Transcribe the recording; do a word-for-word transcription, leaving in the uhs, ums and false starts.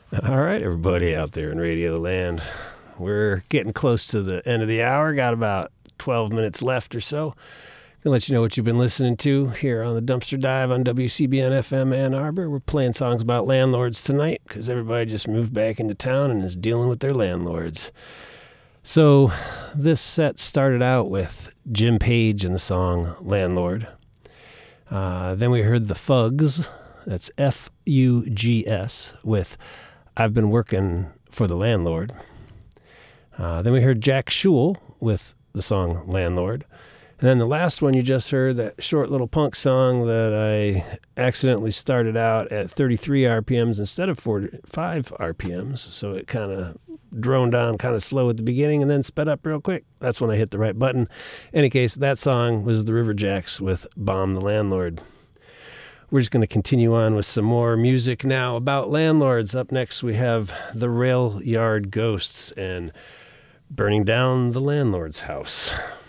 All right, everybody out there in Radio Land. We're getting close to the end of the hour. Got about twelve minutes left or so. Gonna let you know what you've been listening to here on the Dumpster Dive on W C B N F M Ann Arbor. We're playing songs about landlords tonight because everybody just moved back into town and is dealing with their landlords. So this set started out with Jim Page and the song Landlord. Uh, then we heard the Fugs, that's F U G S, with I've Been Working for the Landlord. Uh, then we heard Jack Schul with the song Landlord. And then the last one you just heard, that short little punk song that I accidentally started out at thirty-three R P Ms instead of forty-five R P Ms. So it kind of droned on kind of slow at the beginning and then sped up real quick. That's when I hit the right button. In any case, that song was the Riverjacks with Bomb the Landlord. We're just going to continue on with some more music now about landlords. Up next, we have the Rail Yard Ghosts and Burning Down the Landlord's House.